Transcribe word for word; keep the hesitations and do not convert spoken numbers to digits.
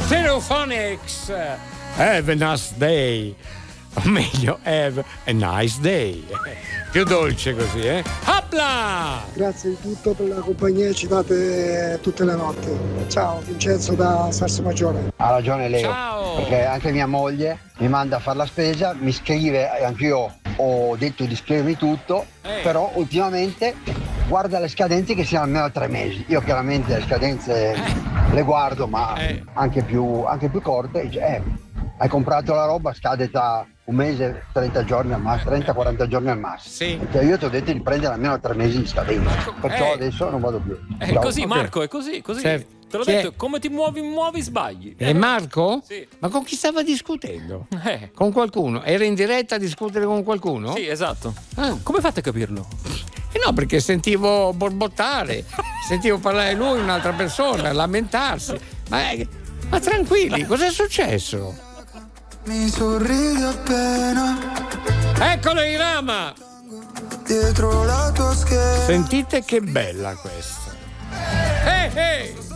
Stereophonics, have a nice day, o meglio have a nice day, più dolce così, eh. Hopla! Grazie di tutto per la compagnia, ci date tutte le notti. Ciao, Vincenzo da Salso Maggiore. Ha ragione Leo. Ciao. Perché anche mia moglie mi manda a fare la spesa, mi scrive, anch'io ho detto di scrivermi tutto, eh. però ultimamente guarda le scadenze che siano almeno tre mesi. Io chiaramente le scadenze eh. le guardo, ma eh. anche più anche più corte. Dice, eh, hai comprato la roba, scade tra un mese, trenta giorni al massimo, trenta quaranta giorni al massimo. Sì. Perché io ti ho detto di prendere almeno tre mesi di scadenza, perciò eh. adesso non vado più. È Ciao. così, Marco, è così, così. Certo. Te l'ho Chi detto, è? come ti muovi, muovi, sbagli. E Marco? Sì. Ma con chi stava discutendo? Eh. Con qualcuno? Era in diretta a discutere con qualcuno? Sì, esatto. Ah. Come fate a capirlo? Eh no, perché sentivo borbottare, sentivo parlare lui, un'altra persona, lamentarsi. Ma, ma tranquilli, cos'è successo? Mi sorridi appena. Eccolo Irama! Dietro la tua schiena. Sentite che bella questa. Hey, hey.